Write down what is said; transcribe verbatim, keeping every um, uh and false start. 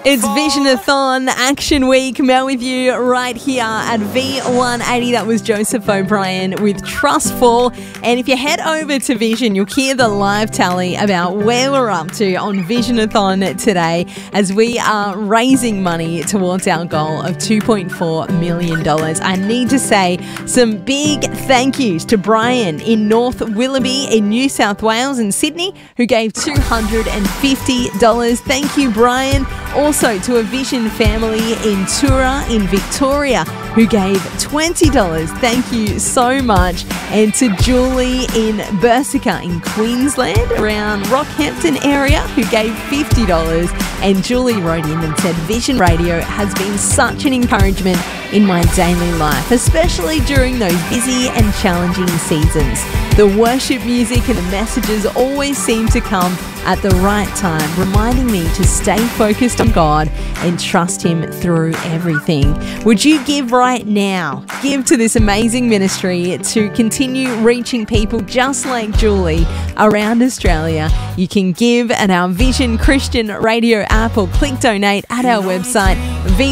It's Visionathon Action Week. Mel with you right here at V one eighty. That was Joseph O'Brien with Trustful. And if you head over to Vision, you'll hear the live tally about where we're up to on Visionathon today as we are raising money towards our goal of two point four million dollars. I need to say some big thank yous to Brian in North Willoughby in New South Wales and Sydney, who gave two hundred fifty dollars. Thank you, Brian. Also to a Vision family in Tura in Victoria who gave twenty dollars. Thank you so much. And to Julie in Bursica in Queensland around Rockhampton area who gave fifty dollars. And Julie wrote in and said, Vision Radio has been such an encouragement in my daily life, especially during those busy and challenging seasons. The worship music and the messages always seem to come at the right time, reminding me to stay focused on God and trust Him through everything. Would you give right now? Give to this amazing ministry to continue reaching people just like Julie around Australia. You can give at our Vision Christian Radio app or click donate at our website, v